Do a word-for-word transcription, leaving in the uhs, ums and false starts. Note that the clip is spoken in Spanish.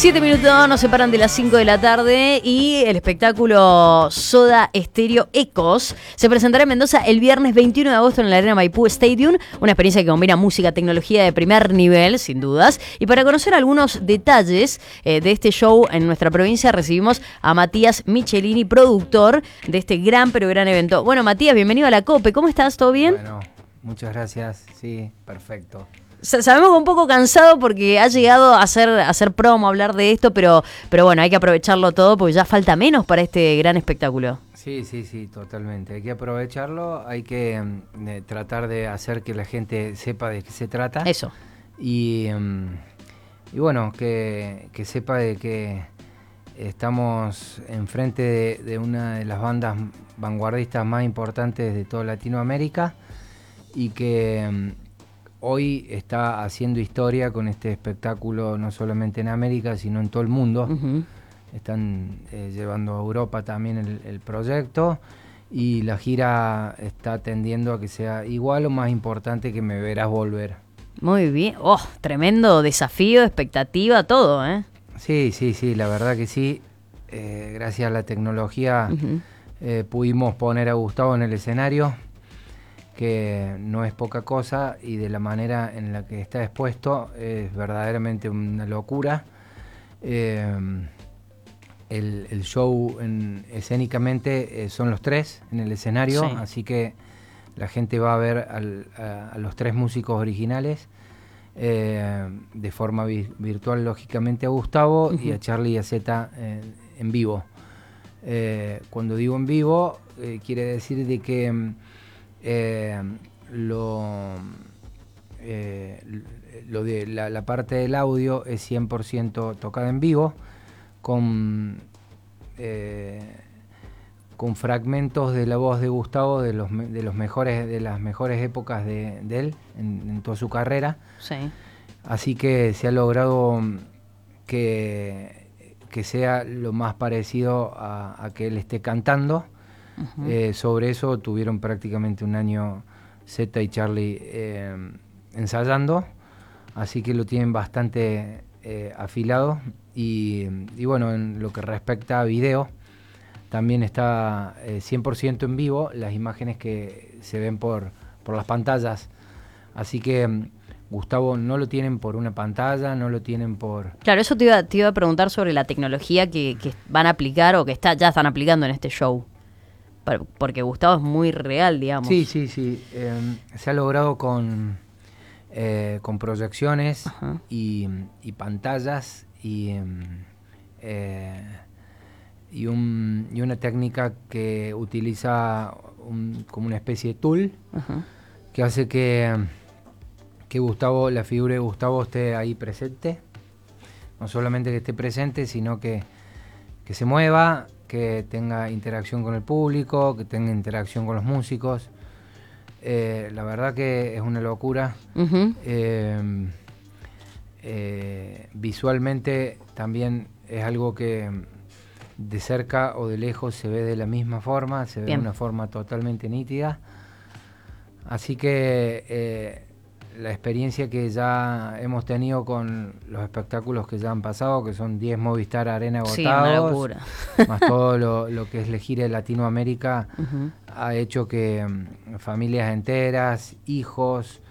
Siete minutos nos separan de las cinco de la tarde y el espectáculo Soda Stereo Ecos se presentará en Mendoza el viernes veintiuno de agosto en la Arena Maipú Stadium, una experiencia que combina música, tecnología de primer nivel, sin dudas. Y para conocer algunos detalles eh, de este show en nuestra provincia recibimos a Matías Michelini, productor de este gran pero gran evento. Bueno, Matías, bienvenido a la COPE, ¿cómo estás? ¿Todo bien? Bueno, muchas gracias, sí, perfecto. Sabemos que un poco cansado porque ha llegado a hacer, a hacer promo, a hablar de esto, pero, pero bueno, hay que aprovecharlo todo porque ya falta menos para este gran espectáculo. Sí, sí, sí, totalmente. Hay que aprovecharlo, hay que um, de tratar de hacer que la gente sepa de qué se trata. Eso. Y, um, y bueno, que, que sepa de que estamos enfrente de, de una de las bandas vanguardistas más importantes de toda Latinoamérica y que... Um, hoy está haciendo historia con este espectáculo, no solamente en América, sino en todo el mundo. Uh-huh. Están eh, llevando a Europa también el, el proyecto y la gira está tendiendo a que sea igual o más importante que Me Verás Volver. Muy bien. Oh, tremendo desafío, expectativa, todo, ¿eh? Sí, sí, sí, la verdad que sí. Eh, gracias a la tecnología uh-huh. eh, pudimos poner a Gustavo en el escenario, que no es poca cosa, y de la manera en la que está expuesto es verdaderamente una locura. Eh, el, el show en, escénicamente eh, son los tres en el escenario, sí. Así que la gente va a ver al, a, a los tres músicos originales, eh, de forma vi, virtual lógicamente a Gustavo uh-huh. y a Charlie y a Zeta eh, en vivo. Eh, cuando digo en vivo, eh, quiere decir de que Eh, lo, eh, lo de la, la parte del audio es cien por ciento tocada en vivo con, eh, con fragmentos de la voz de Gustavo de los, de los mejores, de las mejores épocas de, de él en, en toda su carrera. Sí. Así que se ha logrado que, que sea lo más parecido a, a que él esté cantando. Uh-huh. Eh, sobre eso tuvieron prácticamente un año Zeta y Charlie eh, ensayando, así que lo tienen bastante eh, afilado y, y bueno, en lo que respecta a video también está eh, cien por ciento en vivo las imágenes que se ven por, por las pantallas, así que um, Gustavo no lo tienen por una pantalla, no lo tienen por... Claro, eso te iba, te iba a preguntar sobre la tecnología que, que van a aplicar o que está, ya están aplicando en este show. Porque Gustavo es muy real, digamos. Sí, sí, sí. Eh, se ha logrado con, eh, con proyecciones y, y pantallas y, eh, y, un, y una técnica que utiliza un, como una especie de tool uh-huh. que hace que, que Gustavo, la figura de Gustavo esté ahí presente. No solamente que esté presente, sino que, que se mueva, que tenga interacción con el público, que tenga interacción con los músicos. Eh, la verdad que es una locura. Uh-huh. Eh, eh, visualmente también es algo que de cerca o de lejos se ve de la misma forma, se ve Bien. de una forma totalmente nítida. Así que eh, la experiencia que ya hemos tenido con los espectáculos que ya han pasado, que son diez Movistar Arena agotados, sí, una locura. Más todo lo, lo que es la gira de Latinoamérica, uh-huh. ha hecho que um, familias enteras, hijos,